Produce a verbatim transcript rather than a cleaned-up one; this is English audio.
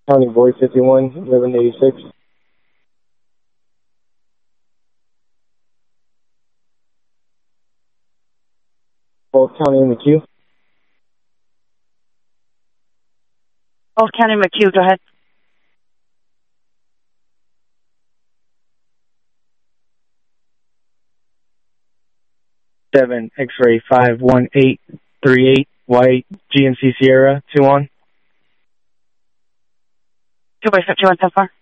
County Boy fifty-one, eleven eighty-six. Polk County McHugh. Polk County McHugh, go ahead. Seven X-ray five one eight three eight White G M C Sierra two one. Two by fifty-one so far.